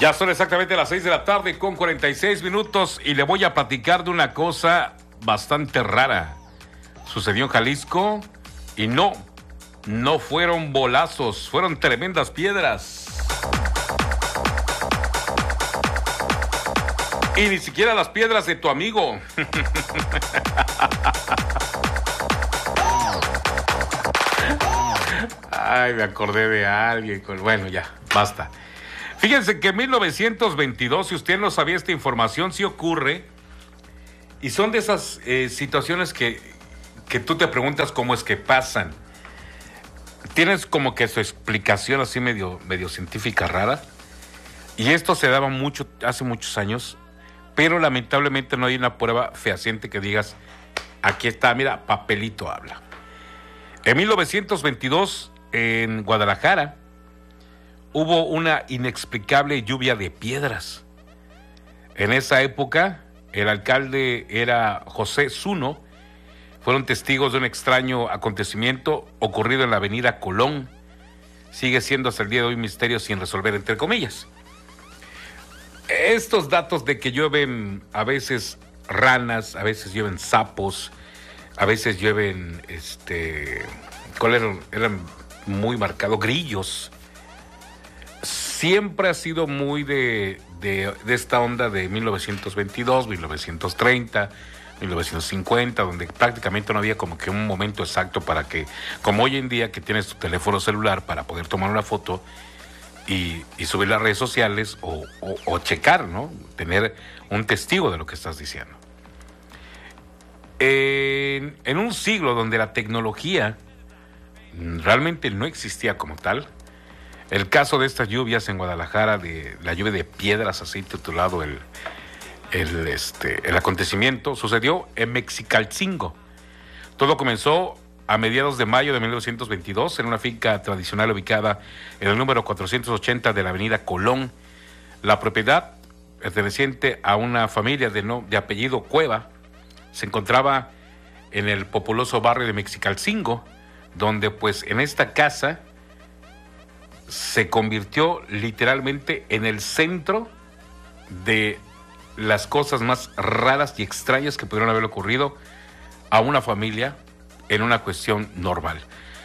Ya son exactamente las 6 de la tarde con 46 minutos y le voy a platicar de una cosa bastante rara. Sucedió en Jalisco y no fueron bolazos, fueron tremendas piedras. Y ni siquiera las piedras de tu amigo. Ay, me acordé de alguien. Bueno, ya, basta. Fíjense que en 1922, si usted no sabía esta información, sí ocurre. Y son de esas situaciones que tú te preguntas cómo es que pasan. Tienes como que su explicación así medio científica rara. Y esto se daba hace muchos años, pero lamentablemente no hay una prueba fehaciente que digas, aquí está, mira, papelito habla. En 1922, en Guadalajara, hubo una inexplicable lluvia de piedras. En esa época, el alcalde era José Zuno. Fueron testigos de un extraño acontecimiento ocurrido en la avenida Colón. Sigue siendo hasta el día de hoy un misterio sin resolver, entre comillas. Estos datos de que llueven a veces ranas, a veces llueven sapos, a veces llueven, ¿cuál eran muy marcados? Grillos. Siempre ha sido muy de esta onda de 1922, 1930, 1950, donde prácticamente no había como que un momento exacto para que, como hoy en día que tienes tu teléfono celular para poder tomar una foto y subir a las redes sociales o checar, ¿no? Tener un testigo de lo que estás diciendo. En un siglo donde la tecnología realmente no existía como tal, el caso de estas lluvias en Guadalajara, de la lluvia de piedras, así titulado el acontecimiento, sucedió en Mexicalcingo. Todo comenzó a mediados de mayo de 1922 en una finca tradicional ubicada en el número 480 de la avenida Colón. La propiedad, perteneciente a una familia de apellido Cueva, se encontraba en el populoso barrio de Mexicalcingo, donde pues en esta casa se convirtió literalmente en el centro de las cosas más raras y extrañas que pudieron haber ocurrido a una familia en una cuestión normal.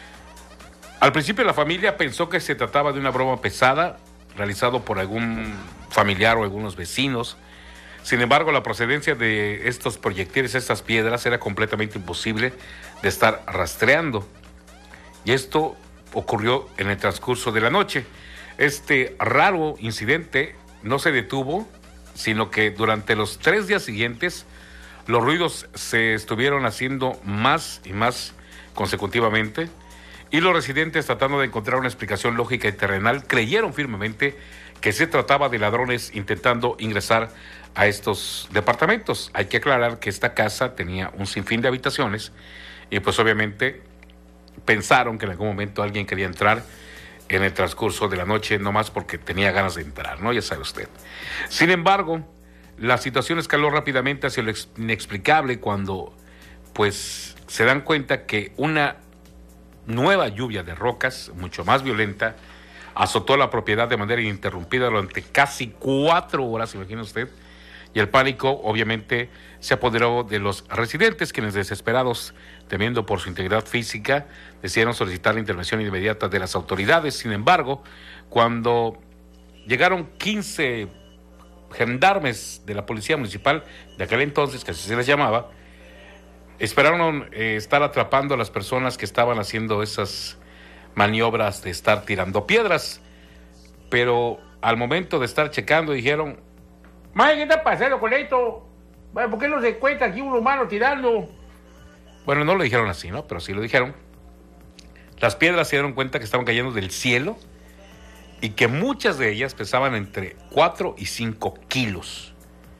Al principio la familia pensó que se trataba de una broma pesada realizado por algún familiar o algunos vecinos. Sin embargo, la procedencia de estos proyectiles, estas piedras, era completamente imposible de estar rastreando. Y esto ocurrió en el transcurso de la noche. Este raro incidente no se detuvo, sino que durante los 3 días siguientes los ruidos se estuvieron haciendo más y más consecutivamente, y los residentes, tratando de encontrar una explicación lógica y terrenal, creyeron firmemente que se trataba de ladrones intentando ingresar a estos departamentos. Hay que aclarar que esta casa tenía un sinfín de habitaciones y pues obviamente pensaron que en algún momento alguien quería entrar en el transcurso de la noche, no más porque tenía ganas de entrar, ¿no? Ya sabe usted. Sin embargo, la situación escaló rápidamente hacia lo inexplicable cuando pues se dan cuenta que una nueva lluvia de rocas, mucho más violenta, azotó la propiedad de manera ininterrumpida durante casi 4 horas, imagina usted, y el pánico obviamente se apoderó de los residentes, quienes, desesperados, temiendo por su integridad física, decidieron solicitar la intervención inmediata de las autoridades. Sin embargo, cuando llegaron 15 gendarmes de la policía municipal de aquel entonces, que así se les llamaba, esperaron estar atrapando a las personas que estaban haciendo esas maniobras de estar tirando piedras, pero al momento de estar checando dijeron: "Mae, ¿qué está pasando con esto? ¿Por qué no se encuentra aquí un humano tirando?". Bueno, no lo dijeron así, ¿no? Pero sí lo dijeron. Las piedras se dieron cuenta que estaban cayendo del cielo y que muchas de ellas pesaban entre 4 y 5 kilos.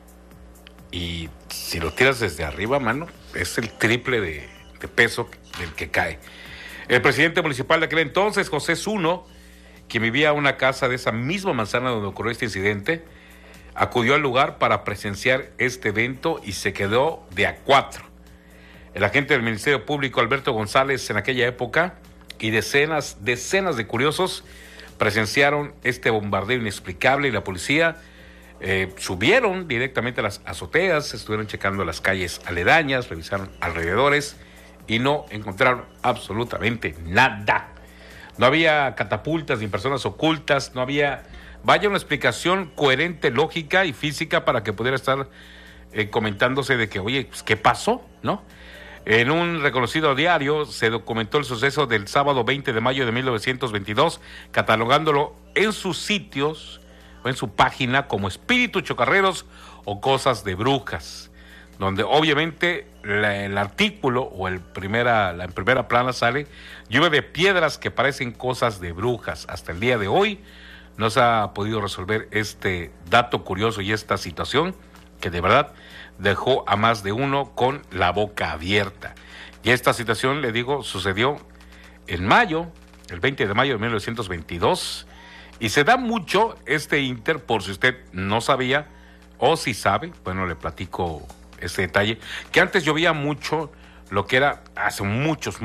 Y si lo tiras desde arriba, mano, es el triple de peso del que cae. El presidente municipal de aquel entonces, José Zuno, quien vivía en una casa de esa misma manzana donde ocurrió este incidente, acudió al lugar para presenciar este evento y se quedó de a 4. El agente del Ministerio Público, Alberto González, en aquella época, y decenas de curiosos presenciaron este bombardeo inexplicable y la policía subieron directamente a las azoteas, estuvieron checando las calles aledañas, revisaron alrededores y no encontraron absolutamente nada. No había catapultas ni personas ocultas, no había, vaya, una explicación coherente, lógica y física para que pudiera estar comentándose de que, oye, pues, ¿qué pasó? ¿No? En un reconocido diario se documentó el suceso del sábado 20 de mayo de 1922, catalogándolo en sus sitios o en su página como espíritus chocarreros o cosas de brujas, donde obviamente el artículo o en primera plana sale lluvia de piedras que parecen cosas de brujas. Hasta el día de hoy no se ha podido resolver este dato curioso y esta situación que de verdad dejó a más de uno con la boca abierta. Y esta situación, le digo, sucedió en mayo, el 20 de mayo de 1922, y se da mucho este inter, por si usted no sabía, o si sabe, bueno, le platico este detalle, que antes llovía mucho, lo que era hace muchos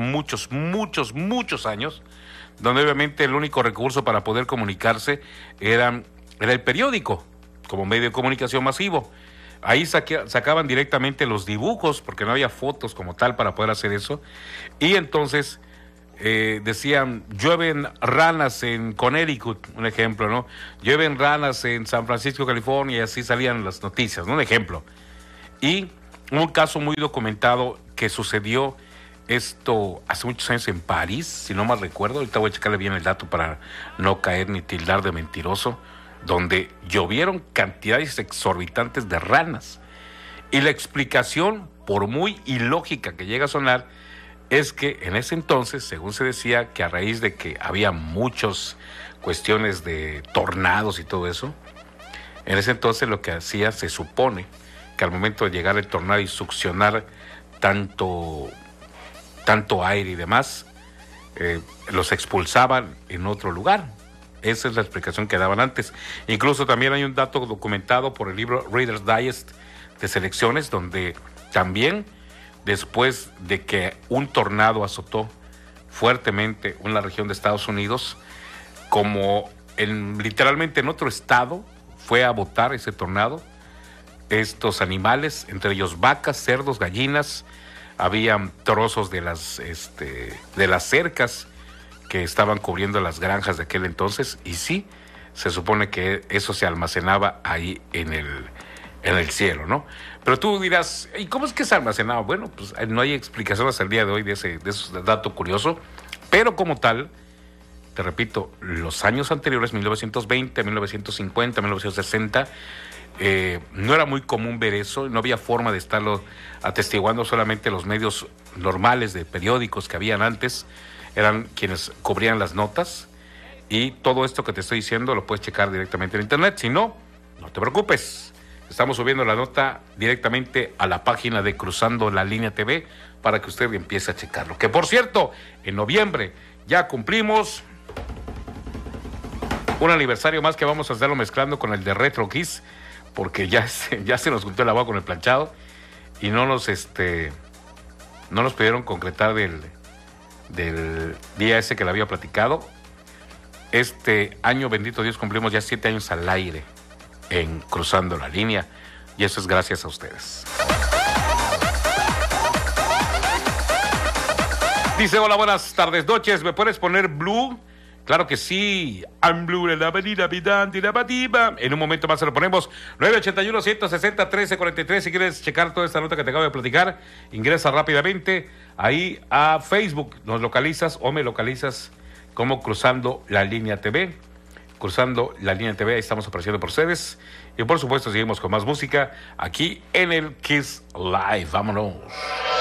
años, donde obviamente el único recurso para poder comunicarse era el periódico, como medio de comunicación masivo. Ahí sacaban directamente los dibujos, porque no había fotos como tal para poder hacer eso. Y entonces decían, llueven ranas en Connecticut, un ejemplo, ¿no? Llueven ranas en San Francisco, California, y así salían las noticias, ¿no? Un ejemplo. Y un caso muy documentado que sucedió esto hace muchos años en París, si no mal recuerdo, ahorita voy a checarle bien el dato para no caer ni tildar de mentiroso, donde llovieron cantidades exorbitantes de ranas. Y la explicación, por muy ilógica que llega a sonar, es que en ese entonces, según se decía, que a raíz de que había muchas cuestiones de tornados y todo eso, en ese entonces lo que hacía, se supone, que al momento de llegar el tornado y succionar tanto aire y demás, los expulsaban en otro lugar. Esa es la explicación que daban antes. Incluso también hay un dato documentado por el libro Reader's Digest de selecciones, donde también después de que un tornado azotó fuertemente una región de Estados Unidos, como literalmente en otro estado fue a botar ese tornado, estos animales, entre ellos vacas, cerdos, gallinas, habían trozos de las cercas que estaban cubriendo las granjas de aquel entonces, y sí, se supone que eso se almacenaba ahí en el cielo, ¿no? Pero tú dirás, ¿y cómo es que se almacenaba? Bueno, pues no hay explicación hasta el día de hoy de ese dato curioso, pero como tal, te repito, los años anteriores, 1920, 1950, 1960, no era muy común ver eso, no había forma de estarlo atestiguando, solamente los medios normales de periódicos que habían antes eran quienes cubrían las notas, y todo esto que te estoy diciendo lo puedes checar directamente en internet. Si no, no te preocupes, estamos subiendo la nota directamente a la página de Cruzando la Línea TV para que usted empiece a checarlo, que por cierto, en noviembre ya cumplimos un aniversario más que vamos a estarlo mezclando con el de Retro Kiss, porque ya se nos juntó el agua con el planchado y no nos pudieron concretar del día ese que le había platicado. Este año, bendito Dios, cumplimos ya 7 años al aire en Cruzando la Línea, y eso es gracias a ustedes. Dice, hola, buenas tardes, noches, ¿me puedes poner Blue? Claro que sí, I'm Blue en la avenida Vidante y la Badiva. En un momento más se lo ponemos. 981-160-1343. Si quieres checar toda esta nota que te acabo de platicar, ingresa rápidamente ahí a Facebook. Nos localizas o me localizas como Cruzando la Línea TV. Cruzando la Línea TV, ahí estamos apareciendo por ustedes. Y por supuesto seguimos con más música aquí en el Kiss Live. Vámonos.